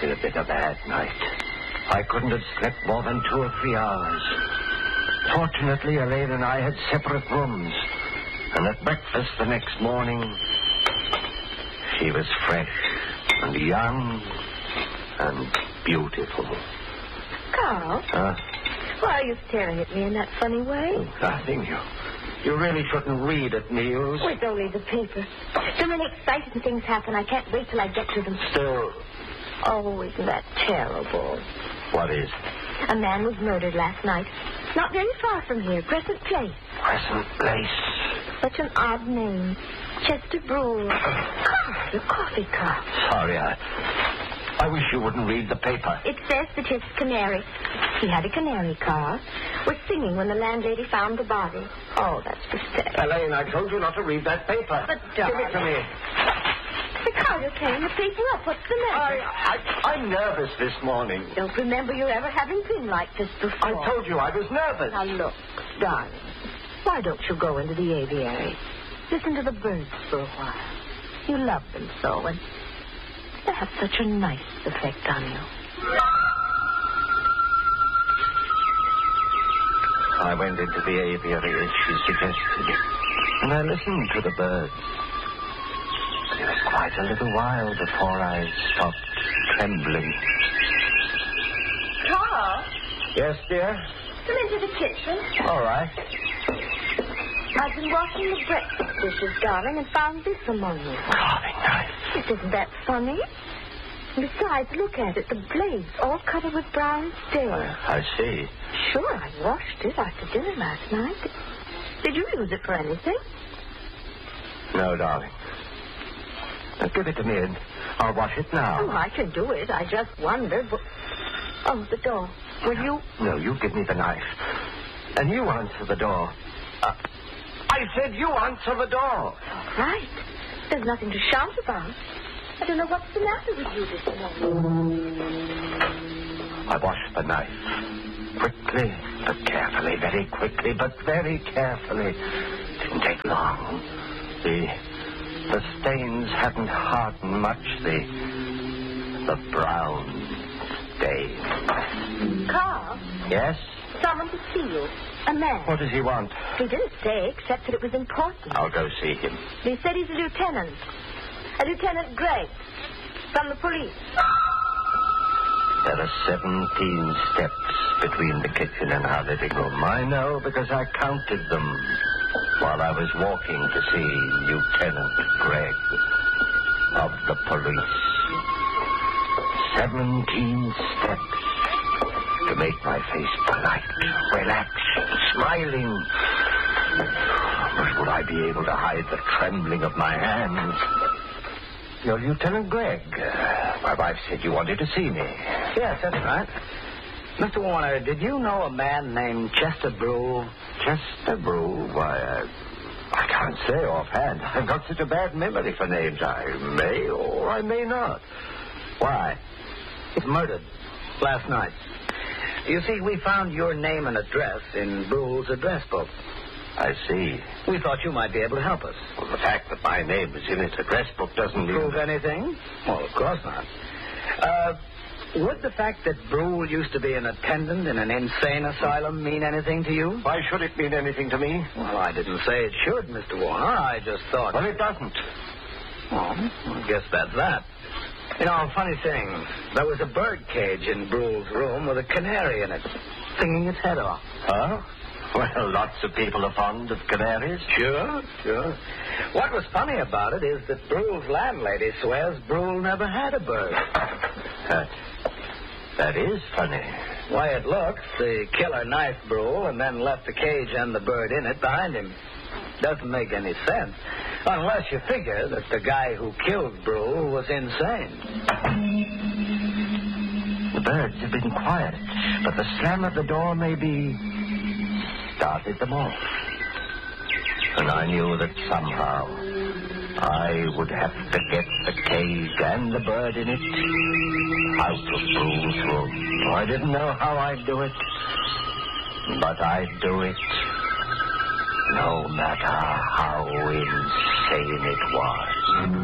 have been a bad night. I couldn't have slept more than 2 or 3 hours. Fortunately, Elaine and I had separate rooms. And at breakfast the next morning, she was fresh and young and beautiful. Carl? Why are you staring at me in that funny way? Nothing. You really shouldn't read at meals. Oh, it's only the paper. So many exciting things happen. I can't wait till I get to them. Still. Oh, isn't that terrible? What is? A man was murdered last night. Not very far from here. Crescent Place. Crescent Place. Such an odd name. Chester Brule. The coffee cup. Sorry, I wish you wouldn't read the paper. It says that his canary, he had a canary car, was singing when the landlady found the body. Oh, that's pathetic. Elaine, I told you not to read that paper. But, give it to me. The car is tearing the paper up. What's the matter? I'm nervous this morning. Don't remember you ever having been like this before. I told you I was nervous. Now, look, darling, why don't you go into the aviary? Listen to the birds for a while. You love them so, and they have such a nice effect on you. I went into the aviary as she suggested, and I listened to the birds. But it was quite a little while before I stopped trembling. Carl? Yes, dear? Come into the kitchen. All right. I've been washing the breakfast dishes, darling, and found this among them. Carving knife. Isn't that funny? Besides, look at it. The blades all covered with brown stains. I see. Sure, I washed it after dinner last night. Did you use it for anything? No, darling. Now, give it to me and I'll wash it now. Oh, I can do it. I just wondered. Oh, the door. Will you? No, you give me the knife. And you answer the door. I said you answer the door. All right. There's nothing to shout about. I don't know what's the matter with you this morning. I washed the knife. Quickly, but carefully. Very quickly, but very carefully. Didn't take long. The stains hadn't hardened much. The brown stains. Carl? Yes? Someone to see you. A man. What does he want? He didn't say, except that it was important. I'll go see him. He said he's a lieutenant. A Lieutenant Gregg. From the police. There are 17 steps between the kitchen and our living room. I know because I counted them while I was walking to see Lieutenant Gregg of the police. 17 steps to make my face polite, relaxed, smiling. But would I be able to hide the trembling of my hands? You're Lieutenant Gregg. My wife said you wanted to see me. Yes, that's right. Mr. Warner, did you know a man named Chester Brule? Chester Brule? Why, I can't say offhand. I've got such a bad memory for names. I may or I may not. Why? He was murdered last night. You see, we found your name and address in Brule's address book. I see. We thought you might be able to help us. Well, the fact that my name is in its address book doesn't prove anything? Well, of course not. Would the fact that Brule used to be an attendant in an insane asylum mean anything to you? Why should it mean anything to me? Well, I didn't say it should, Mr. Warner. I just thought... Well, it doesn't. Oh, I guess that's that. You know, funny thing. There was a bird cage in Brule's room with a canary in it, singing its head off. Huh? Well, lots of people are fond of canaries. Sure. What was funny about it is that Brule's landlady swears Brule never had a bird. That is funny. Why, it looks, the killer knifed Brule and then left the cage and the bird in it behind him. Doesn't make any sense. Unless you figure that the guy who killed Brule was insane. The birds have been quiet, but the slam of the door maybe started them off. And I knew that somehow I would have to get the cage and the bird in it out of Brule's room. I didn't know how I'd do it, but I'd do it no matter how insane it was.